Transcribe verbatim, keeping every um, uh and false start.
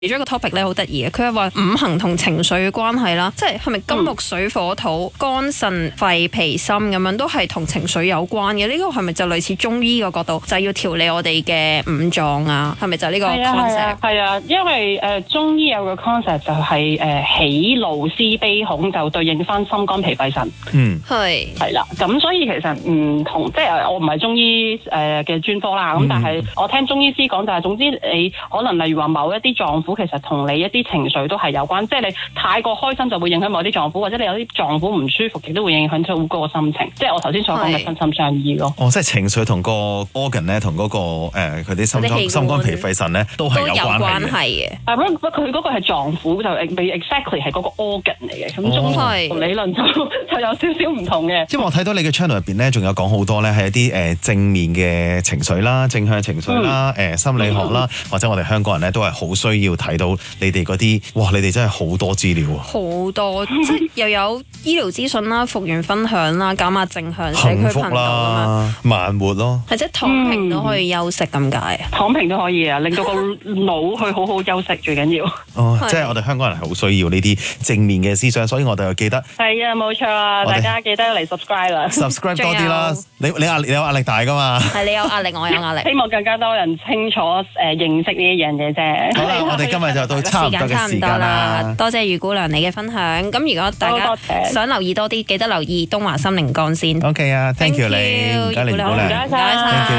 其中一個 topic 咧好得意嘅，佢係話五行同情緒嘅關係啦，即係係咪金木水火土、肝腎肺脾心咁樣都係同情緒有關嘅？呢、這個係咪就類似中醫個角度，就係、是、要調理我哋嘅五臟啊？係咪就係呢個 concept？ 係啊，啊，因為誒、呃、中醫有個 concept 就係、是、誒、呃、喜怒思悲恐就對應翻心肝脾肺腎。 嗯，係係啦，咁所以其實唔同，即係我唔係中醫誒嘅專科啦，咁、嗯、但係我聽中醫師講就係、是，總之你可能例如話某一啲臟腑其實同你一啲情緒都係有關，即係你太過開心就會影響某啲臟腑，或者你有啲臟腑唔舒服，亦都會影響到嗰個心情。即係我頭先所講嘅身心相依咯。 哦，即係情緒同個 organ 咧，同嗰、那個誒佢啲心臟、心肝脾肺腎咧，都係有關係嘅。 啊，不過佢嗰個係臟腑，就未 exactly 係嗰個 organ 嚟嘅。咁中醫理論就就有少少唔同嘅。 因為我睇到你嘅 channel 入邊咧，仲有講好多咧係一啲誒正面嘅情緒啦、正向情緒啦、誒、嗯呃、心理學啦，嗯、或者我哋香港人咧都係好需要睇到你哋嗰啲，哇！你哋真係好多資料啊， 好多即係又有醫療資訊啦、復原分享啦、減壓正向社區頻道啦、慢活咯， 或者躺平都可以休息咁解、嗯。 躺平都可以啊，令到個腦去好好休息最緊要。 哦，即係我哋香港人係好需要呢啲正面嘅思想，所以我哋又記得係啊，冇錯啊，大家記得嚟 subscribe 啦 ，subscribe 多啲啦。你你壓你有壓力大噶嘛？ 係你有壓力，我有壓力。 希望更加多人清楚誒、呃、認識呢一樣嘢啫。 好啦，我哋今日就到差唔多嘅時間啦。 多謝余姑娘你嘅分享。咁如果大家想留意多啲，記得留意東華心靈幹線。 OK 啊 ，thank you 你，唔該你，余姑娘， 唔該晒。